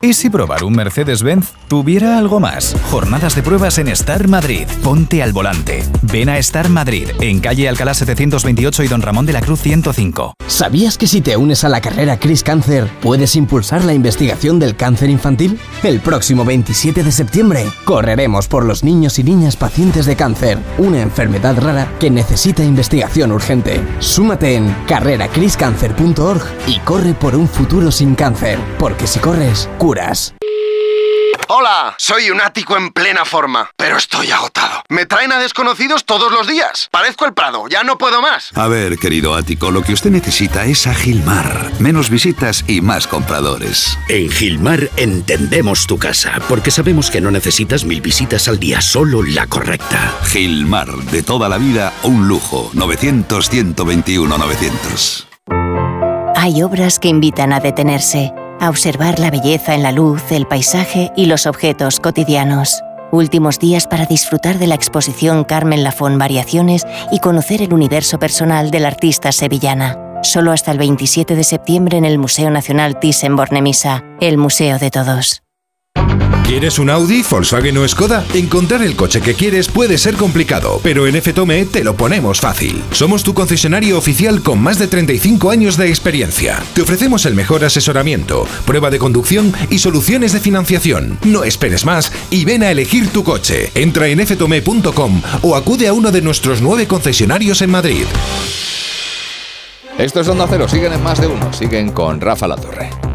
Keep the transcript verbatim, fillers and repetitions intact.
¿Y si probar un Mercedes-Benz tuviera algo más? Jornadas de pruebas en Star Madrid. Ponte al volante. Ven a Star Madrid, en calle Alcalá setecientos veintiocho y Don Ramón de la Cruz ciento cinco. ¿Sabías que si te unes a la carrera Cris Cáncer, puedes impulsar la investigación del cáncer infantil? El próximo veintisiete de septiembre, correremos por los niños y niñas pacientes de cáncer, una enfermedad rara que necesita investigación urgente. Súmate en carrera cris cáncer punto org y corre por un futuro sin cáncer, porque si corres, curas. Hola, soy un ático en plena forma, pero estoy agotado. Me traen a desconocidos todos los días. Parezco el Prado, ya no puedo más. A ver, querido ático, lo que usted necesita es a Gilmar. Menos visitas y más compradores. En Gilmar entendemos tu casa, porque sabemos que no necesitas mil visitas al día, solo la correcta. Gilmar, de toda la vida, un lujo. novecientos, ciento veintiuno, novecientos. Hay obras que invitan a detenerse, a observar la belleza en la luz, el paisaje y los objetos cotidianos. Últimos días para disfrutar de la exposición Carmen Lafón Variaciones y conocer el universo personal de la artista sevillana. Solo hasta el veintisiete de septiembre en el Museo Nacional Thyssen-Bornemisza, el museo de todos. ¿Quieres un Audi, Volkswagen o Skoda? Encontrar el coche que quieres puede ser complicado, pero en F Tome te lo ponemos fácil. Somos tu concesionario oficial con más de treinta y cinco años de experiencia. Te ofrecemos el mejor asesoramiento, prueba de conducción y soluciones de financiación. No esperes más y ven a elegir tu coche. Entra en f tome punto com o acude a uno de nuestros nueve concesionarios en Madrid. Esto es Onda Cero, siguen en Más de Uno, siguen con Rafa Latorre.